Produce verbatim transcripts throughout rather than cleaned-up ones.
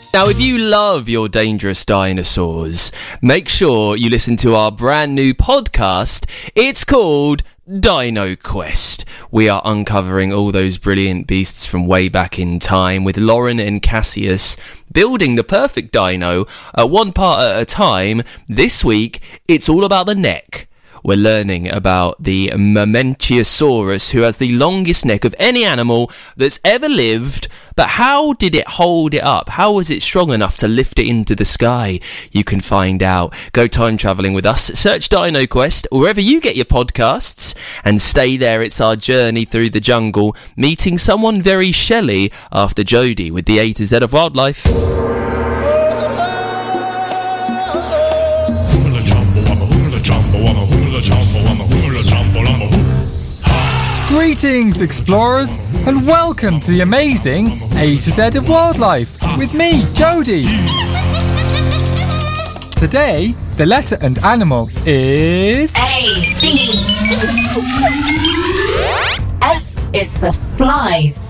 Now, if you love your dangerous dinosaurs, make sure you listen to our brand new podcast. It's called Dino Quest. We are uncovering all those brilliant beasts from way back in time with Lauren and Cassius building the perfect dino, uh, one part at a time. This week, it's all about the neck. We're learning about the Mamenchisaurus, who has the longest neck of any animal that's ever lived. But how did it hold it up? How was it strong enough to lift it into the sky? You can find out. Go time travelling with us. Search Dino Quest wherever you get your podcasts and stay there. It's our journey through the jungle, meeting someone very Shelley after Jodie with the A to Z of wildlife. Greetings, explorers, and welcome to the amazing A to Z of Wildlife with me, Jodie. Today, the letter and animal is A, B. F is for flies.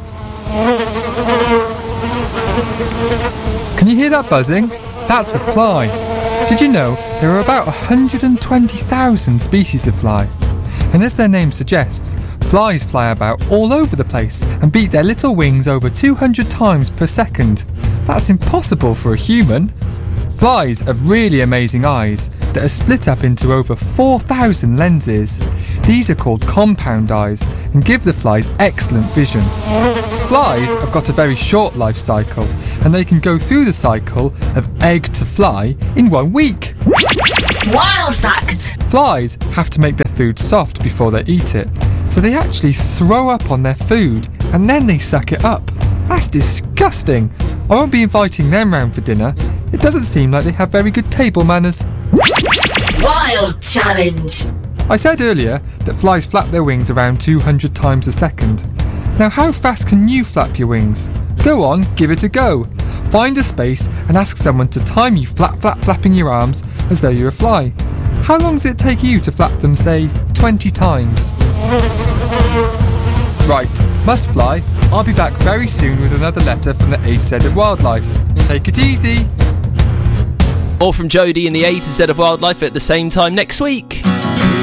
Can you hear that buzzing? That's a fly. Did you know there are about one hundred twenty thousand species of fly? And as their name suggests, flies fly about all over the place and beat their little wings over two hundred times per second. That's impossible for a human. Flies have really amazing eyes that are split up into over four thousand lenses. These are called compound eyes and give the flies excellent vision. Flies have got a very short life cycle and they can go through the cycle of egg to fly in one week. Wild fact! Flies have to make their food soft before they eat it, so they actually throw up on their food and then they suck it up. That's disgusting. I won't be inviting them round for dinner. It doesn't seem like they have very good table manners. Wild challenge! I said earlier that flies flap their wings around two hundred times a second. Now how fast can you flap your wings? Go on, give it a go. Find a space and ask someone to time you flap flap flapping your arms as though you're a fly. How long does it take you to flap them, say, twenty times? Right, must fly. I'll be back very soon with another letter from the A to Z of Wildlife. Take it easy. More from Jodie in the A to Z of Wildlife at the same time next week.